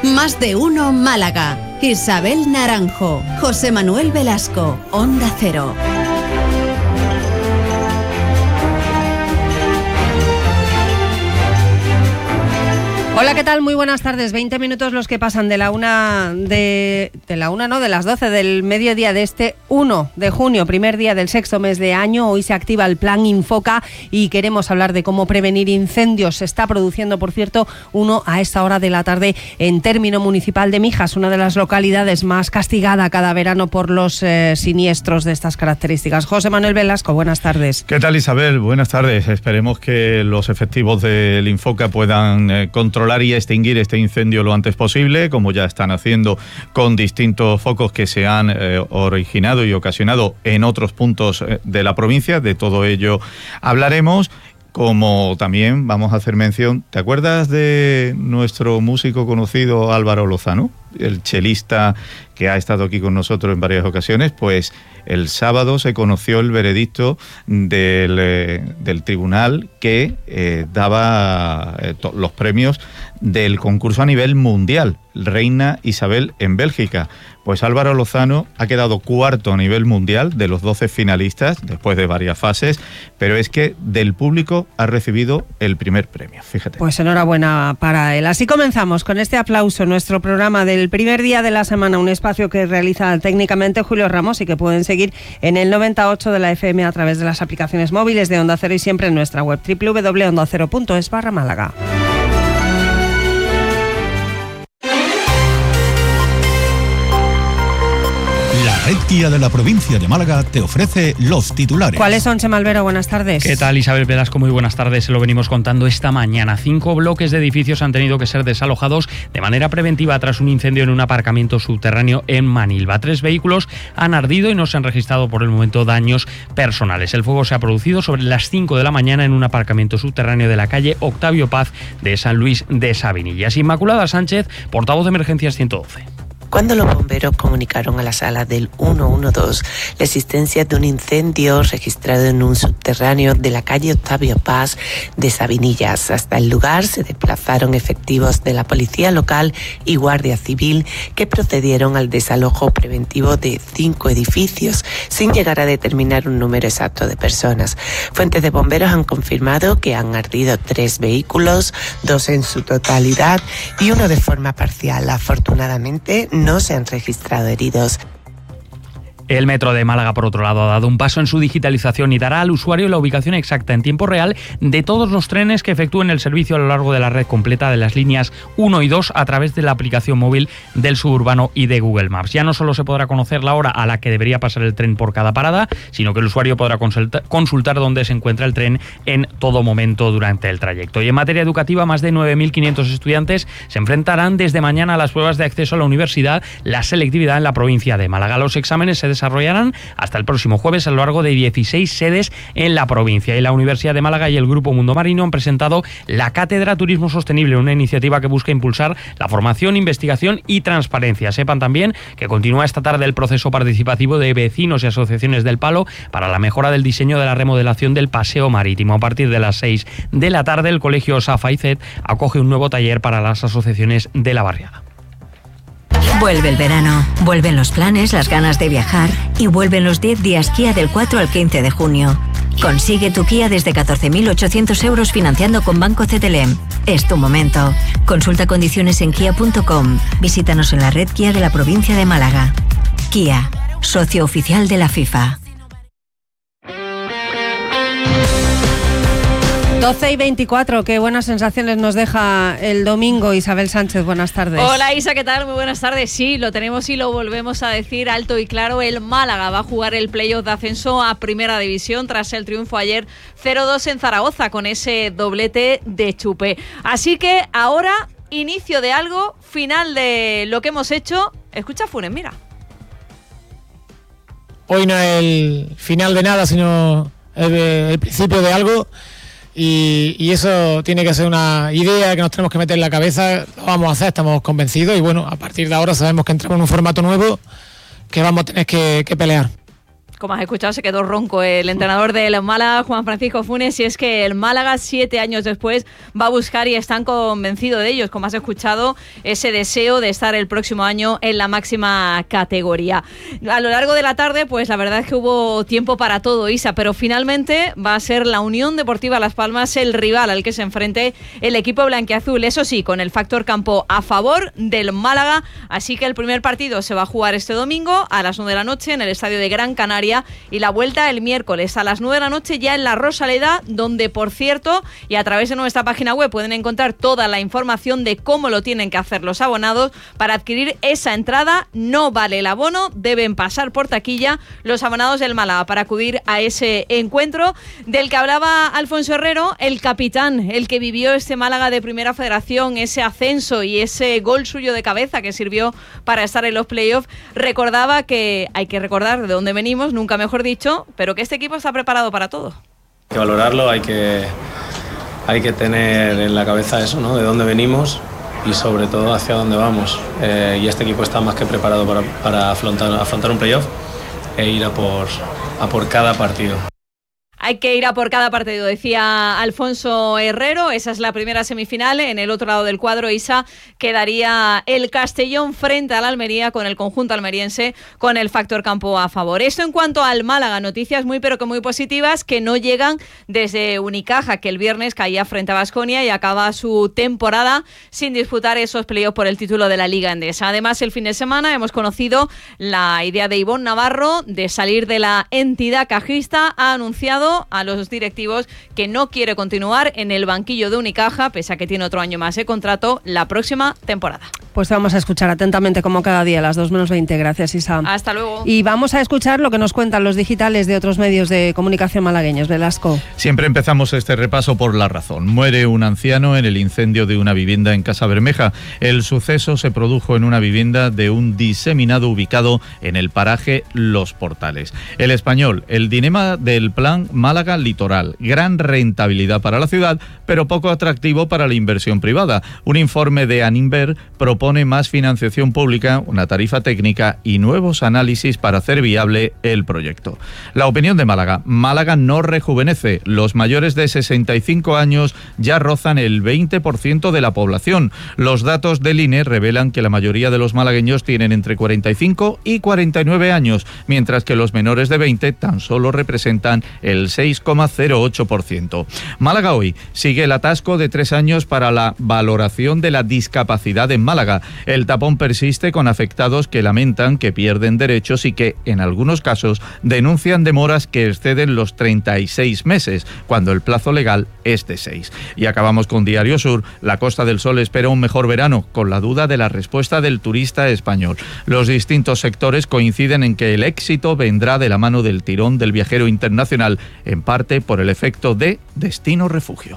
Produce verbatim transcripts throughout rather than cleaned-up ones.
Más de uno Málaga. Isabel Naranjo, José Manuel Velasco, Onda Cero. Hola, ¿qué tal? Muy buenas tardes. veinte minutos los que pasan de la una, de, de la una, no, de las doce del mediodía de este uno de junio, primer día del sexto mes de año. Hoy se activa el plan Infoca y queremos hablar de cómo prevenir incendios. Se está produciendo, por cierto, uno a esta hora de la tarde en término municipal de Mijas, una de las localidades más castigada cada verano por los eh, siniestros de estas características. José Manuel Velasco, buenas tardes. ¿Qué tal, Isabel? Buenas tardes. Esperemos que los efectivos del Infoca puedan eh, controlar y extinguir este incendio lo antes posible, como ya están haciendo con distintos focos que se han eh, originado y ocasionado en otros puntos eh, de la provincia. De todo ello hablaremos. Como también vamos a hacer mención, ¿te acuerdas de nuestro músico conocido Álvaro Lozano? El chelista que ha estado aquí con nosotros en varias ocasiones. Pues el sábado se conoció el veredicto del, eh, del tribunal que eh, daba eh, to- los premios del concurso a nivel mundial, Reina Isabel en Bélgica. Pues Álvaro Lozano ha quedado cuarto a nivel mundial de los doce finalistas, después de varias fases, pero es que del público ha recibido el primer premio, fíjate. Pues enhorabuena para él. Así comenzamos con este aplauso, nuestro programa del primer día de la semana, un espacio que realiza técnicamente Julio Ramos y que pueden seguir en el noventa y ocho de la F M a través de las aplicaciones móviles de Onda Cero y siempre en nuestra web doble u doble u doble u punto onda cero punto es barra Málaga. La Red Guía de la provincia de Málaga te ofrece los titulares. ¿Cuáles son, Chema Albero? Buenas tardes. ¿Qué tal, Isabel Velasco? Muy buenas tardes. Se lo venimos contando esta mañana. Cinco bloques de edificios han tenido que ser desalojados de manera preventiva tras un incendio en un aparcamiento subterráneo en Manilva. Tres vehículos han ardido y no se han registrado por el momento daños personales. El fuego se ha producido sobre las cinco de la mañana en un aparcamiento subterráneo de la calle Octavio Paz de San Luis de Sabinillas. Inmaculada Sánchez, portavoz de Emergencias ciento doce. Cuando los bomberos comunicaron a la sala del ciento doce la existencia de un incendio registrado en un subterráneo de la calle Octavio Paz de Sabinillas. Hasta el lugar se desplazaron efectivos de la policía local y guardia civil que procedieron al desalojo preventivo de cinco edificios sin llegar a determinar un número exacto de personas. Fuentes de bomberos han confirmado que han ardido tres vehículos, dos en su totalidad y uno de forma parcial. Afortunadamente, no se han registrado heridos. El Metro de Málaga, por otro lado, ha dado un paso en su digitalización y dará al usuario la ubicación exacta en tiempo real de todos los trenes que efectúen el servicio a lo largo de la red completa de las líneas uno y dos a través de la aplicación móvil del Suburbano y de Google Maps. Ya no solo se podrá conocer la hora a la que debería pasar el tren por cada parada, sino que el usuario podrá consulta- consultar dónde se encuentra el tren en todo momento durante el trayecto. Y en materia educativa, más de nueve mil quinientos estudiantes se enfrentarán desde mañana a las pruebas de acceso a la universidad, la selectividad en la provincia de Málaga. Los exámenes se desarrollarán hasta el próximo jueves a lo largo de dieciséis sedes en la provincia. Y la Universidad de Málaga y el Grupo Mundo Marino han presentado la Cátedra Turismo Sostenible, una iniciativa que busca impulsar la formación, investigación y transparencia. Sepan también que continúa esta tarde el proceso participativo de vecinos y asociaciones del Palo para la mejora del diseño de la remodelación del paseo marítimo. A partir de las seis de la tarde, el colegio Safa y C E D acoge un nuevo taller para las asociaciones de la barriada. Vuelve el verano, vuelven los planes, las ganas de viajar y vuelven los diez días Kia del cuatro al quince de junio. Consigue tu Kia desde catorce mil ochocientos euros financiando con Banco C T L E M. Es tu momento. Consulta condiciones en kia punto com. Visítanos en la red Kia de la provincia de Málaga. Kia, socio oficial de la FIFA. doce y veinticuatro, qué buenas sensaciones nos deja el domingo. Isabel Sánchez, buenas tardes. Hola Isa, ¿qué tal? Muy buenas tardes. Sí, lo tenemos y lo volvemos a decir alto y claro. El Málaga va a jugar el playoff de ascenso a Primera División tras el triunfo ayer cero dos en Zaragoza con ese doblete de Chupe. Así que ahora, inicio de algo, final de lo que hemos hecho. Escucha Funes, mira. Hoy no es el final de nada, sino el, el principio de algo. Y, y eso tiene que ser una idea que nos tenemos que meter en la cabeza. Lo vamos a hacer, estamos convencidos y bueno, a partir de ahora sabemos que entramos en un formato nuevo que vamos a tener que, que pelear. como has escuchado, se quedó ronco el entrenador del Málaga, Juan Francisco Funes, y es que el Málaga, siete años después, va a buscar y están convencidos de ellos, como has escuchado, ese deseo de estar el próximo año en la máxima categoría. A lo largo de la tarde, pues la verdad es que hubo tiempo para todo, Isa, pero finalmente va a ser la Unión Deportiva Las Palmas el rival al que se enfrente el equipo blanquiazul, eso sí, con el factor campo a favor del Málaga, así que el primer partido se va a jugar este domingo a las nueve de la noche en el estadio de Gran Canaria, y la vuelta el miércoles a las nueve de la noche ya en la Rosaleda, donde, por cierto, y a través de nuestra página web pueden encontrar toda la información de cómo lo tienen que hacer los abonados para adquirir esa entrada. No vale el abono, deben pasar por taquilla los abonados del Málaga para acudir a ese encuentro del que hablaba Alfonso Herrero, el capitán, el que vivió este Málaga de Primera Federación, ese ascenso y ese gol suyo de cabeza que sirvió para estar en los playoffs. Recordaba que hay que recordar de dónde venimos, nunca mejor dicho, pero que este equipo está preparado para todo. Hay que valorarlo, hay que, hay que tener en la cabeza eso, ¿no? De dónde venimos y sobre todo hacia dónde vamos. Eh, y este equipo está más que preparado para, para afrontar, afrontar un playoff e ir a por, a por cada partido. Hay que ir a por cada partido, decía Alfonso Herrero. Esa es la primera semifinal. En el otro lado del cuadro, Isa, quedaría el Castellón frente al Almería, con el conjunto almeriense con el factor campo a favor. Esto en cuanto al Málaga. Noticias muy pero que muy positivas que no llegan desde Unicaja, que el viernes caía frente a Baskonia y acaba su temporada sin disputar esos playoffs por el título de la Liga Endesa. Además, el fin de semana hemos conocido la idea de Ivonne Navarro de salir de la entidad cajista. Ha anunciado a los directivos que no quiere continuar en el banquillo de Unicaja, pese a que tiene otro año más de contrato la próxima temporada. Pues vamos a escuchar atentamente como cada día a las dos menos veinte. Gracias, Isa. Hasta luego. Y vamos a escuchar lo que nos cuentan los digitales de otros medios de comunicación malagueños. Velasco. Siempre empezamos este repaso por La Razón. Muere un anciano en el incendio de una vivienda en Casa Bermeja. El suceso se produjo en una vivienda de un diseminado ubicado en el paraje Los Portales. El Español, el dilema del plan Málaga Litoral. Gran rentabilidad para la ciudad, pero poco atractivo para la inversión privada. Un informe de Aninver propone más financiación pública, una tarifa técnica y nuevos análisis para hacer viable el proyecto. La opinión de Málaga. Málaga no rejuvenece. Los mayores de sesenta y cinco años ya rozan el veinte por ciento de la población. Los datos del I N E revelan que la mayoría de los malagueños tienen entre cuarenta y cinco y cuarenta y nueve años, mientras que los menores de veinte tan solo representan el seis coma cero ocho por ciento. Málaga Hoy sigue el atasco de tres años para la valoración de la discapacidad en Málaga. El tapón persiste con afectados que lamentan que pierden derechos y que, en algunos casos, denuncian demoras que exceden los treinta y seis meses, cuando el plazo legal es de seis. Y acabamos con Diario Sur. La Costa del Sol espera un mejor verano, con la duda de la respuesta del turista español. Los distintos sectores coinciden en que el éxito vendrá de la mano del tirón del viajero internacional, en parte por el efecto de destino refugio.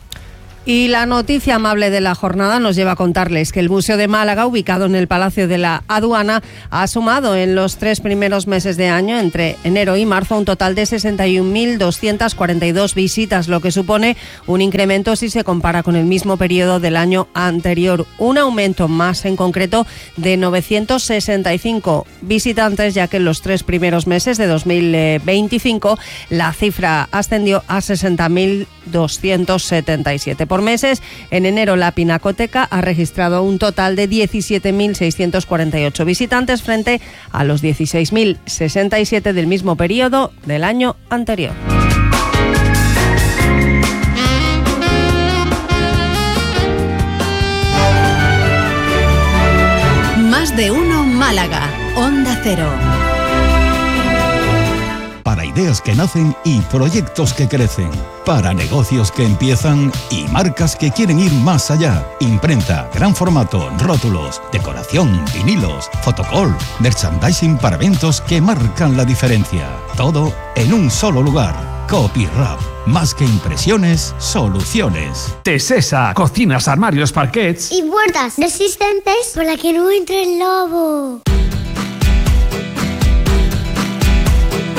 Y la noticia amable de la jornada nos lleva a contarles que el Museo de Málaga, ubicado en el Palacio de la Aduana, ha sumado en los tres primeros meses de año, entre enero y marzo, un total de sesenta y un mil doscientas cuarenta y dos visitas, lo que supone un incremento si se compara con el mismo periodo del año anterior. Un aumento más, en concreto, de novecientos sesenta y cinco visitantes, ya que en los tres primeros meses de dos mil veinticinco la cifra ascendió a sesenta mil doscientos setenta y siete. Por meses, en enero la Pinacoteca ha registrado un total de diecisiete mil seiscientos cuarenta y ocho visitantes frente a los dieciséis mil sesenta y siete del mismo periodo del año anterior. Más de uno Málaga, Onda Cero. Para ideas que nacen y proyectos que crecen. Para negocios que empiezan y marcas que quieren ir más allá. Imprenta, gran formato, rótulos, decoración, vinilos, fotocall, merchandising para eventos que marcan la diferencia. Todo en un solo lugar. Copyrap. Más que impresiones, soluciones. Tesesa. Cocinas, armarios, parquets y puertas resistentes para que no entre el lobo.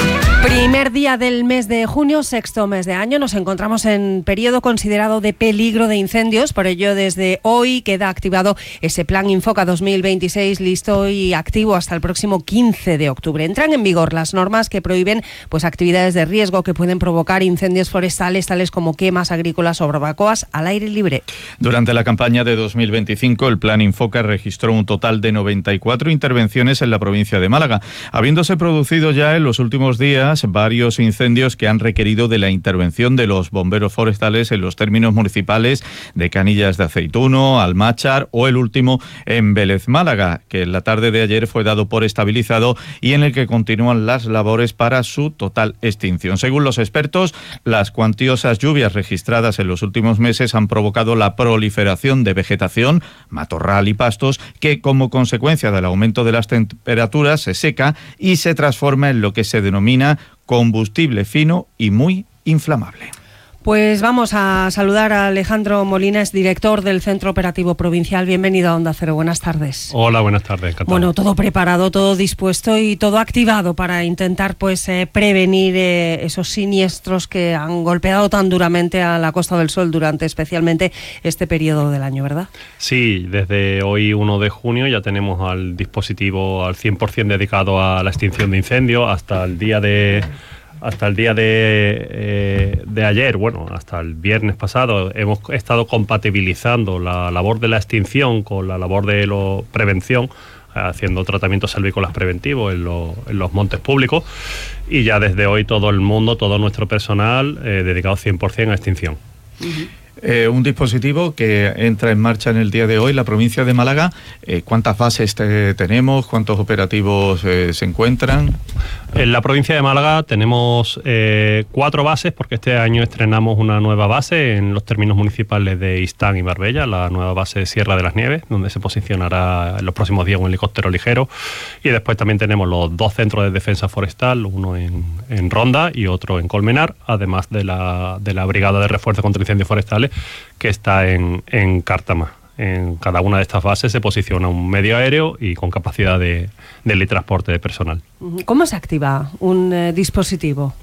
Primer día del mes de junio, sexto mes de año. Nos encontramos en periodo considerado de peligro de incendios. Por ello, desde hoy queda activado ese Plan Infoca dos mil veintiséis, listo y activo hasta el próximo quince de octubre. Entran en vigor las normas que prohíben pues actividades de riesgo que pueden provocar incendios forestales, tales como quemas agrícolas o barbacoas al aire libre. Durante la campaña de dos mil veinticinco, el Plan Infoca registró un total de noventa y cuatro intervenciones en la provincia de Málaga, habiéndose producido ya en los últimos días varios incendios que han requerido de la intervención de los bomberos forestales en los términos municipales de Canillas de Aceituno, Almáchar o el último en Vélez, Málaga, que en la tarde de ayer fue dado por estabilizado y en el que continúan las labores para su total extinción. Según los expertos, las cuantiosas lluvias registradas en los últimos meses han provocado la proliferación de vegetación, matorral y pastos que, como consecuencia del aumento de las temperaturas, se seca y se transforma en lo que se denomina combustible fino y muy inflamable. Pues vamos a saludar a Alejandro Molina, es director del Centro Operativo Provincial. Bienvenido a Onda Cero, buenas tardes. Hola, buenas tardes. Encantado. Bueno, todo preparado, todo dispuesto y todo activado para intentar pues eh, prevenir eh, esos siniestros que han golpeado tan duramente a la Costa del Sol durante especialmente este periodo del año, ¿verdad? Sí, desde hoy uno de junio ya tenemos al dispositivo al cien por ciento dedicado a la extinción de incendios hasta el día de... Hasta el día de, eh, de ayer, bueno, hasta el viernes pasado, hemos estado compatibilizando la labor de la extinción con la labor de la prevención, haciendo tratamientos silvícolas preventivos en, lo, en los montes públicos, y ya desde hoy todo el mundo, todo nuestro personal eh, dedicado cien por ciento a extinción. Uh-huh. Eh, un dispositivo que entra en marcha en el día de hoy, la provincia de Málaga. Eh, ¿Cuántas bases te, tenemos? ¿Cuántos operativos eh, se encuentran? En la provincia de Málaga tenemos eh, cuatro bases, porque este año estrenamos una nueva base en los términos municipales de Istán y Marbella, la nueva base de Sierra de las Nieves, donde se posicionará en los próximos días un helicóptero ligero. Y después también tenemos los dos centros de defensa forestal, uno en, en Ronda y otro en Colmenar, además de la, de la Brigada de Refuerzo contra Incendios Forestales, que está en, en Cártama. En cada una de estas bases se posiciona un medio aéreo y con capacidad de, de transporte de personal. ¿Cómo se activa un eh, dispositivo?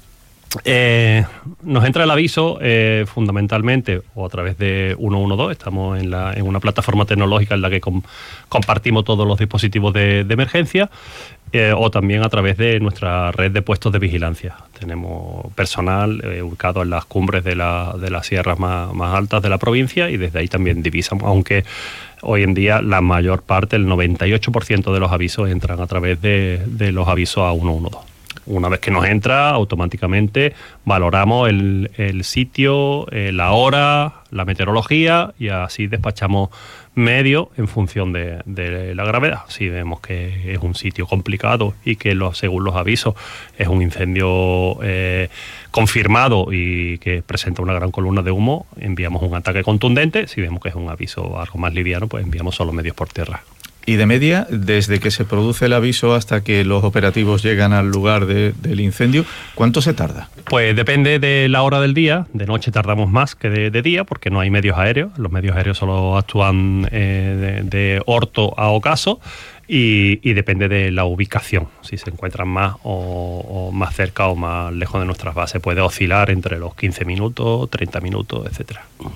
Eh, nos entra el aviso eh, fundamentalmente o a través de ciento doce. Estamos en, la, en una plataforma tecnológica en la que com, compartimos todos los dispositivos de, de emergencia, eh, o también a través de nuestra red de puestos de vigilancia. Tenemos personal eh, ubicado en las cumbres de, la, de las sierras más, más altas de la provincia, y desde ahí también divisamos, aunque hoy en día la mayor parte, el noventa y ocho por ciento de los avisos entran a través de, de los avisos a ciento doce. Una vez que nos entra, automáticamente valoramos el, el sitio, eh, la hora, la meteorología, y así despachamos medios en función de, de la gravedad. Si vemos que es un sitio complicado y que lo, según los avisos es un incendio eh, confirmado y que presenta una gran columna de humo, enviamos un ataque contundente. Si vemos que es un aviso algo más liviano, pues enviamos solo medios por tierra. Y de media, desde que se produce el aviso hasta que los operativos llegan al lugar de, del incendio, ¿cuánto se tarda? Pues depende de la hora del día. De noche tardamos más que de, de día, porque no hay medios aéreos. Los medios aéreos solo actúan eh, de, de orto a ocaso, y, y depende de la ubicación. Si se encuentran más o, o más cerca o más lejos de nuestras bases, puede oscilar entre los quince minutos, treinta minutos, etcétera.